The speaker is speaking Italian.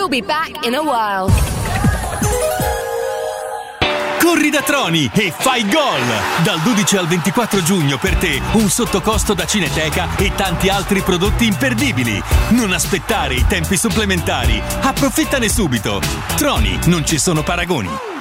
We'll be back in a while. Corri da Troni e fai gol! Dal 12 al 24 giugno per te un sottocosto da Cineteca e tanti altri prodotti imperdibili. Non aspettare i tempi supplementari. Approfittane subito. Troni, non ci sono paragoni.